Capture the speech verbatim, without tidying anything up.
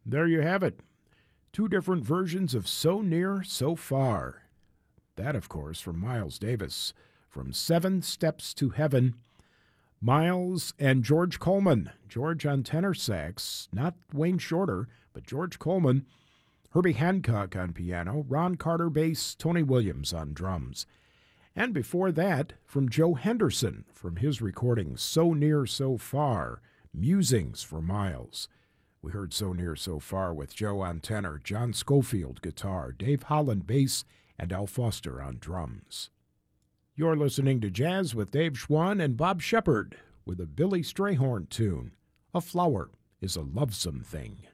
There you have it. Two different versions of So Near, So Far. That, of course, from Miles Davis, from Seven Steps to Heaven. Miles and George Coleman. George on tenor sax, not Wayne Shorter, but George Coleman. Herbie Hancock on piano, Ron Carter bass, Tony Williams on drums. And before that, from Joe Henderson, from his recording So Near, So Far, Musings for Miles. We heard So Near, So Far with Joe on tenor, John Schofield guitar, Dave Holland bass, and Al Foster on drums. You're listening to Jazz with Dave Schwann and Bob Shepard with a Billy Strayhorn tune, A Flower is a Lovesome Thing.